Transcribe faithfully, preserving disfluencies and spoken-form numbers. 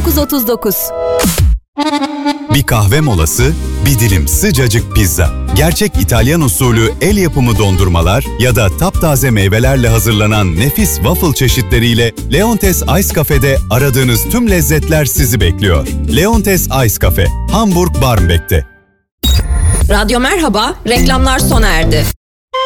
dokuz otuz dokuz. Bir kahve molası, bir dilim sıcacık pizza. Gerçek İtalyan usulü el yapımı dondurmalar ya da taptaze meyvelerle hazırlanan nefis waffle çeşitleriyle Leontes Ice Cafe'de aradığınız tüm lezzetler sizi bekliyor. Leontes Ice Cafe, Hamburg Barmbek'te. Radyo merhaba, reklamlar sona erdi.